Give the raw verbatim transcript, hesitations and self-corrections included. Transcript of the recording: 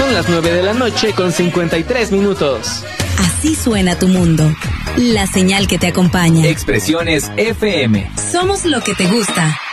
Son las nueve de la noche con cincuenta y tres minutos. Así suena tu mundo. La señal que te acompaña. Expresiones F M. Somos lo que te gusta.